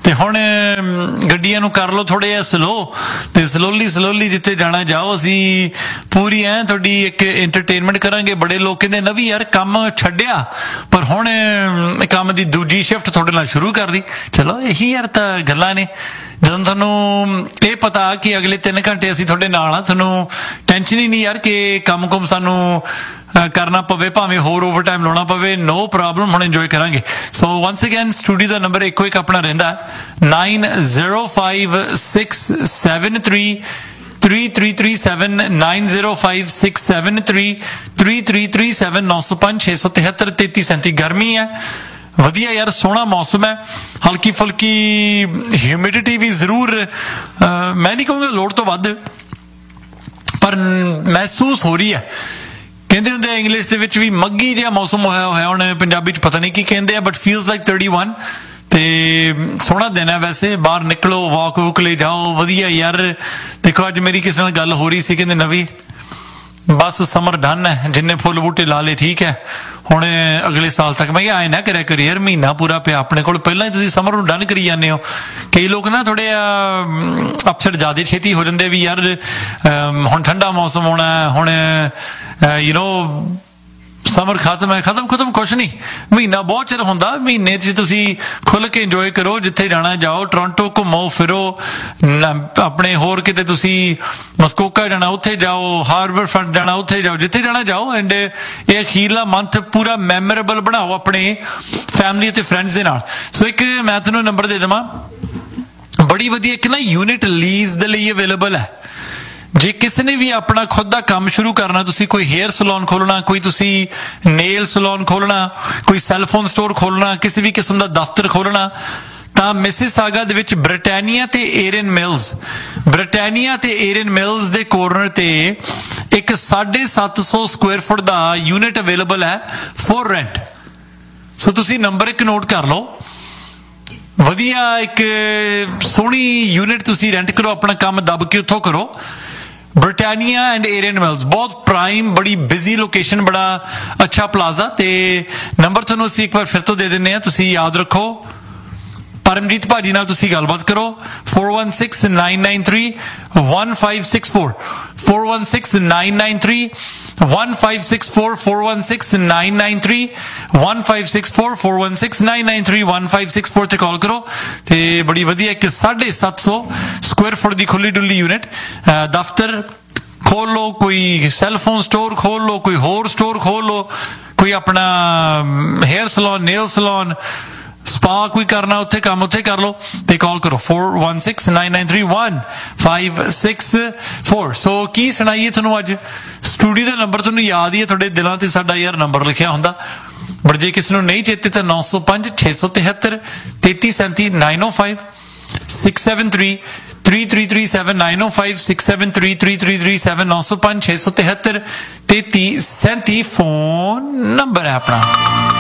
ਤੇ ਹੁਣ ਗੱਡੀਆਂ ਨੂੰ ਕਰ ਲਓ ਥੋੜੇ ਜਿਹਾ ਸਲੋ ਤੇ ਸਲੋਲੀ ਜਿੱਥੇ ਜਾਣਾ ਜਾਓ। ਅਸੀਂ ਪੂਰੀ ਤੁਹਾਡੀ ਇੱਕ ਐਂਟਰਟੇਨਮੈਂਟ ਕਰਾਂਗੇ। ਬੜੇ ਲੋਕ ਕਹਿੰਦੇ ਨਵੀਂ ਯਾਰ ਕੰਮ ਛੱਡਿਆ ਪਰ ਹੁਣ ਕੰਮ ਦੀ ਦੂਜੀ ਸ਼ਿਫਟ ਤੁਹਾਡੇ ਨਾਲ ਸ਼ੁਰੂ ਕਰ ਲਈ। ਚਲੋ ਇਹੀ ਯਾਰ ਤਾਂ ਗੱਲਾਂ ਨੇ। ਜਦੋਂ ਤੁਹਾਨੂੰ ਇਹ ਪਤਾ ਕਿ ਅਗਲੇ 3 ਘੰਟੇ ਅਸੀਂ ਤੁਹਾਡੇ ਨਾਲ ਆ, ਤੁਹਾਨੂੰ ਟੈਨਸ਼ਨ ਹੀ ਨਹੀਂ ਯਾਰ ਕਿ ਕੰਮ ਕੁਮ ਸਾਨੂੰ ਕਰਨਾ ਪਵੇ, ਭਾਵੇਂ ਹੋਰ ਓਵਰ ਟਾਈਮ ਲਾਉਣਾ ਪਵੇ, ਨੋ ਪ੍ਰੋਬਲਮ, ਹੁਣ ਇੰਜੋਏ ਕਰਾਂਗੇ। ਸੋ ਵਨਸ ਅਗੇਨ ਸਟੂਡੀਓ ਦਾ ਨੰਬਰ ਇੱਕੋ ਇੱਕ ਆਪਣਾ ਰਹਿੰਦਾ 9056733337 9056733337 905 673 3337। गर्मी है, ਵਧੀਆ ਯਾਰ, ਸੋਹਣਾ ਮੌਸਮ ਹੈ, ਹਲਕੀ ਫੁਲਕੀ ਹਿਊਮਿਡਿਟੀ ਵੀ ਜ਼ਰੂਰ ਮੈਂ ਨਹੀਂ ਕਹੂੰਗਾ ਲੋੜ ਤੋਂ ਵੱਧ, ਪਰ ਮਹਿਸੂਸ ਹੋ ਰਹੀ ਹੈ। ਕਹਿੰਦੇ ਹੁੰਦੇ ਇੰਗਲਿਸ਼ ਦੇ ਵਿੱਚ ਵੀ ਮੱਗੀ ਜਿਹਾ ਮੌਸਮ ਹੋਇਆ ਹੋਇਆ, ਹੁਣ ਪੰਜਾਬੀ 'ਚ ਪਤਾ ਨਹੀਂ ਕੀ ਕਹਿੰਦੇ ਆ, ਬਟ ਫੀਲਸ ਲਾਈਕ 31। ਤੇ ਸੋਹਣਾ ਦਿਨ ਹੈ ਵੈਸੇ, ਬਾਹਰ ਨਿਕਲੋ, ਵਾਕ ਵੂਕ ਲਈ ਜਾਓ, ਵਧੀਆ ਯਾਰ। ਦੇਖੋ ਅੱਜ ਮੇਰੀ ਕਿਸੇ ਨਾਲ ਗੱਲ ਹੋ ਰਹੀ ਸੀ, ਕਹਿੰਦੇ ਨਵੀਂ ਬਸ ਸਮਰ ਡਨ ਹੈ, ਜਿੰਨੇ ਫੁੱਲ ਬੂਟੇ ਲਾ ਲਏ ਠੀਕ ਹੈ, ਹੁਣ ਅਗਲੇ ਸਾਲ ਤੱਕ। ਮੈਂ ਕਿਹਾ ਆਏ ਨਾ ਕਰਿਆ ਕਰੀ ਯਾਰ, ਮਹੀਨਾ ਪੂਰਾ ਪਿਆ ਆਪਣੇ ਕੋਲ, ਪਹਿਲਾਂ ਹੀ ਤੁਸੀਂ ਸਮਰ ਨੂੰ ਡਨ ਕਰੀ ਜਾਂਦੇ ਹੋ। ਕਈ ਲੋਕ ਨਾ ਥੋੜੇ ਅਪਸੈਟ ਜ਼ਿਆਦਾ ਛੇਤੀ ਹੋ ਜਾਂਦੇ ਵੀ ਯਾਰ ਹੁਣ ਠੰਡਾ ਮੌਸਮ ਹੋਣਾ, ਹੁਣ ਸਮਰ ਖਤਮ ਹੈ। ਖਤਮ ਕੁਛ ਨਹੀਂ, ਮਹੀਨਾ ਬਹੁਤ ਚਿਰ ਹੁੰਦਾ। ਮਹੀਨੇ 'ਚ ਤੁਸੀਂ ਖੁੱਲ ਕੇ ਇੰਜੋਏ ਕਰੋ, ਜਿੱਥੇ ਜਾਣਾ ਜਾਓ, ਟੋਰਾਂਟੋ ਘੁੰਮੋ ਫਿਰੋ, ਆਪਣੇ ਹੋਰ ਕਿਤੇ ਤੁਸੀਂ ਮਸਕੋਕਾ ਜਾਣਾ ਉੱਥੇ ਜਾਓ, ਹਾਰਬਰ ਫਰੰਟ ਜਾਣਾ ਉੱਥੇ ਜਾਓ, ਜਿੱਥੇ ਜਾਣਾ ਜਾਓ। ਐਂਡ ਇਹ ਅਖੀਰਲਾ ਮੰਥ ਪੂਰਾ ਮੈਮੋਰੇਬਲ ਬਣਾਓ ਆਪਣੇ ਫੈਮਲੀ ਅਤੇ ਫਰੈਂਡਸ ਦੇ ਨਾਲ। ਸੋ ਇੱਕ ਮੈਂ ਤੁਹਾਨੂੰ ਨੰਬਰ ਦੇ ਦੇਵਾਂ, ਬੜੀ ਵਧੀਆ ਇੱਕ ਨਾ ਯੂਨਿਟ ਲੀਜ਼ ਦੇ ਲਈ ਅਵੇਲੇਬਲ ਹੈ। ਜੇ ਕਿਸੇ ਨੇ ਵੀ ਆਪਣਾ ਖੁਦ ਦਾ ਕੰਮ ਸ਼ੁਰੂ ਕਰਨਾ, ਤੁਸੀਂ ਕੋਈ ਹੇਅਰ ਸਲੂਨ ਖੋਲਣਾ, ਕੋਈ ਤੁਸੀਂ ਨੇਲ ਸਲੂਨ ਖੋਲਣਾ, ਕੋਈ ਸੈਲਫੋਨ ਸਟੋਰ ਖੋਲਣਾ, ਕਿਸੇ ਵੀ ਕਿਸਮ ਦਾ ਦਫ਼ਤਰ ਖੋਲਣਾ, ਤਾਂ ਮਿਸਿਸਾਗਾ ਦੇ ਵਿੱਚ ਬ੍ਰਿਟਾਨੀਆ ਤੇ ਏਰਨ ਮਿਲਸ ਦੇ ਕੋਰਨਰ ਤੇ ਇੱਕ 750 ਸਕੁਆਇਰ ਫੁੱਟ ਦਾ ਯੂਨਿਟ ਅਵੇਲੇਬਲ ਹੈ ਫॉर ਰੈਂਟ। ਸੋ ਤੁਸੀਂ ਨੰਬਰ ਇੱਕ ਨੋਟ ਕਰ ਲਓ, ਵਧੀਆ ਇੱਕ ਸੋਹਣੀ ਯੂਨਿਟ ਤੁਸੀਂ ਰੈਂਟ ਕਰੋ, ਆਪਣਾ ਕੰਮ ਦੱਬ ਕੇ ਉੱਥੋਂ ਕਰੋ। ਬ੍ਰਿਟਾਨੀਆ ਐਂਡ ਏਰੀਅਨ ਮਿਲਸ, ਬਹੁਤ ਪ੍ਰਾਈਮ, ਬੜੀ ਬਿਜ਼ੀ ਲੋਕੇਸ਼ਨ, ਬੜਾ ਅੱਛਾ ਪਲਾਜ਼ਾ। ਤੇ ਨੰਬਰ ਤੁਹਾਨੂੰ ਅਸੀਂ ਇੱਕ ਵਾਰ ਫਿਰ ਤੋਂ ਦੇ ਦਿੰਦੇ ਹਾਂ, ਤੁਸੀਂ ਯਾਦ ਰੱਖੋ। ਪਰਮਜੀਤ ਭਾਜੀ ਨਾਲ ਤੁਸੀਂ ਗੱਲਬਾਤ ਕਰੋ, 4169931564 4169931564 4169931564 4169931564 ਤੇ ਕਾਲ ਕਰੋ। ਤੇ ਬੜੀ ਵਧੀਆ ਇੱਕ 750 ਸਕੁਆਇਰ ਫੁੱਟ ਦੀ ਖੁੱਲੀ ਡੁੱਲੀ ਯੂਨਿਟ, ਦਫ਼ਤਰ ਖੋਲ ਲੋ, ਕੋਈ ਸੈਲਫੋਨ ਸਟੋਰ ਖੋਲ ਲੋ, ਕੋਈ ਹੋਰ ਸਟੋਰ ਖੋਲ ਲੋ, ਕੋਈ ਆਪਣਾ hair salon, nail salon, spa ਕੋਈ ਕਰਨਾ, ਉੱਥੇ ਕੰਮ ਉੱਥੇ ਕਰ ਲਓ। ਤੇ ਕਾਲ ਕਰੋ 4169931564। ਸੋ ਕੀ ਸੁਣਾਈਏ ਤੁਹਾਨੂੰ ਅੱਜ, ਸਟੂਡੀਓ ਦਾ ਨੰਬਰ ਤੁਹਾਨੂੰ ਯਾਦ ਹੀ ਹੈ, ਤੁਹਾਡੇ ਦਿਲਾਂ ਤੇ ਸਾਡਾ ਯਾਰ ਨੰਬਰ ਲਿਖਿਆ ਹੁੰਦਾ, ਬਟ ਜੇ ਕਿਸੇ ਨੂੰ ਨਹੀਂ ਚੇਤੇ ਤਾਂ 905 673 3337 905 673 3337 905 673 3337 905 673 3337 ਫੋਨ ਨੰਬਰ ਹੈ ਆਪਣਾ।